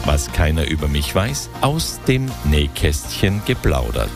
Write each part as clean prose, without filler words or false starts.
Was keiner über mich weiß, aus dem Nähkästchen geplaudert.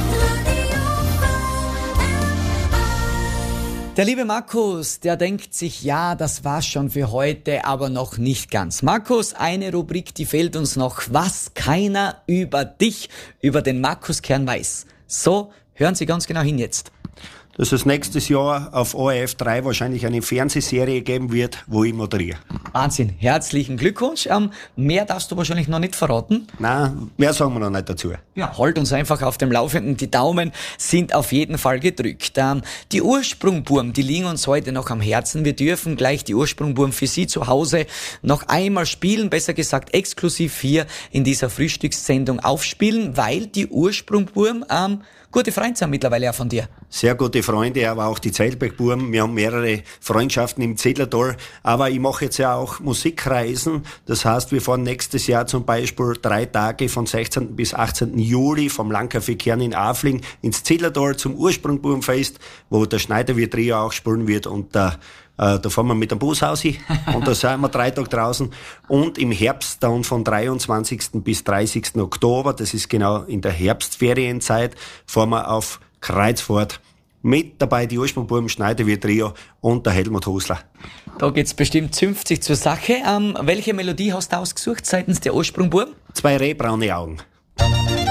Der liebe Markus, der denkt sich, ja, das war's schon für heute, aber noch nicht ganz. Markus, eine Rubrik, die fehlt uns noch. Was keiner über dich, über den Markus Kern weiß. So, hören Sie ganz genau hin jetzt. Dass es nächstes Jahr auf ORF 3 wahrscheinlich eine Fernsehserie geben wird, wo ich moderiere. Wahnsinn, herzlichen Glückwunsch. Mehr darfst du wahrscheinlich noch nicht verraten. Nein, mehr sagen wir noch nicht dazu. Ja, halt uns einfach auf dem Laufenden. Die Daumen sind auf jeden Fall gedrückt. Die Ursprungburm, die liegen uns heute noch am Herzen. Wir dürfen gleich die Ursprungburm für Sie zu Hause noch einmal spielen, besser gesagt exklusiv hier in dieser Frühstückssendung aufspielen, weil die Ursprungburm gute Freunde sind mittlerweile auch von dir. Sehr gute Freunde, aber auch die Zeltbergbuben. Wir haben mehrere Freundschaften im Zedlertal. Aber ich mache jetzt ja auch Musikreisen. Das heißt, wir fahren nächstes Jahr zum Beispiel 3 Tage von 16. bis 18. Juli vom Landcafé Kern in Afling ins Zedlertal zum Ursprungbubenfest, wo der Schneiderwirt Trio auch spielen wird und da fahren wir mit dem Bus raus und da sind wir 3 Tage draußen. Und im Herbst dann von 23. bis 30. Oktober, das ist genau in der Herbstferienzeit, fahren wir auf Kreuzfahrt. Mit dabei die Ursprungbuben, Schneiderwirt Trio und der Helmut Husler. Da geht's bestimmt zünftig zur Sache. Welche Melodie hast du ausgesucht seitens der Ursprungbuben? 2 rehbraune Augen.